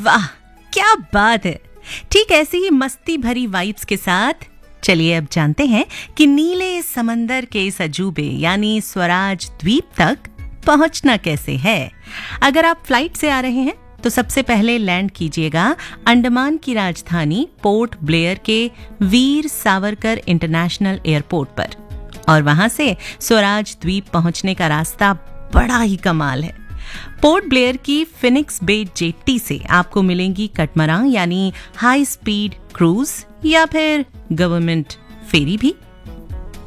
वाह, क्या बात है। ठीक ऐसी ही मस्ती भरी वाइब्स के साथ चलिए अब जानते हैं कि नीले समंदर के इस अजूबे यानी स्वराज द्वीप तक पहुंचना कैसे है। अगर आप फ्लाइट से आ रहे हैं तो सबसे पहले लैंड कीजिएगा अंडमान की राजधानी पोर्ट ब्लेयर के वीर सावरकर इंटरनेशनल एयरपोर्ट पर, और वहां से स्वराज द्वीप पहुंचने का रास्ता बड़ा ही कमाल है। पोर्ट ब्लेयर की फिनिक्स बे जेट्टी से आपको मिलेंगी कटमरान यानी हाई स्पीड क्रूज या फिर गवर्नमेंट फेरी भी।